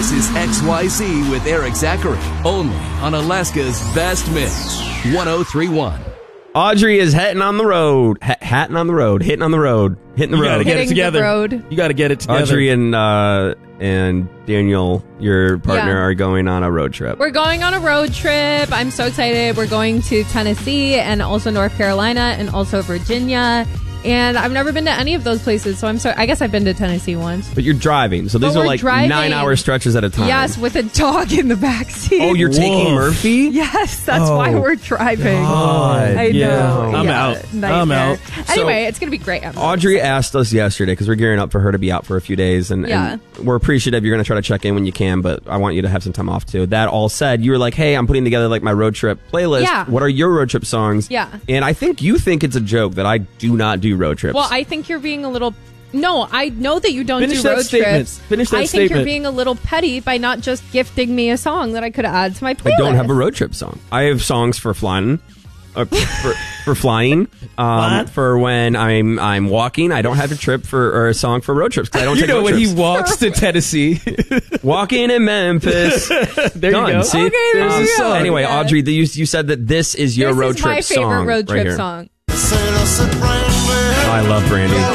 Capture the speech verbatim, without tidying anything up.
This is X Y Z with Eric Zachary, only on Alaska's Best Mix, one oh three point one. Audrey is hitting on the road. H- hatting on the road. Hitting on the road. Hitting the You road. gotta get Hitting it together. the road. You got to get it together. Audrey and uh, and Daniel, your partner, Yeah. are going on a road trip. We're going on a road trip. I'm so excited. We're going to Tennessee and also North Carolina and also Virginia. And I've never been to any of those places, so I'm so. I guess I've been to Tennessee once. But you're driving, so these But are we're like driving. nine-hour stretches at a time. Yes, with a dog in the back seat. Oh, you're taking Whoa. Murphy? Yes, that's Oh, why we're driving. God. I Yeah. know. I'm Yeah, out. nightmare. I'm out. Anyway, So, it's gonna be great. I'm Audrey excited. asked us yesterday, because we're gearing up for her to be out for a few days, and, Yeah. and we're appreciative. You're going to try to check in when you can, but I want you to have some time off too. That all said, you were like, hey, I'm putting together like my road trip playlist. Yeah. What are your road trip songs? Yeah. And I think you think it's a joke that I do not do road trips. Well, I think you're being a little. No, I know that you don't Finish do that road statement. trips. Finish that I think you're statement. being a little petty by not just gifting me a song that I could add to my playlist. I don't have a road trip song. I have songs for flying. Uh, for, for flying, um, What? for when I'm I'm walking. I don't have a trip for or a song for road trips because I don't You take know road when trips. he walks to Tennessee. Walking in Memphis. There Done. you go. See? Okay, there Um, you go. Anyway, Yeah. Audrey, the, you, you said that this is your This road is trip my favorite song road right trip here. song. Oh, I love Brandy.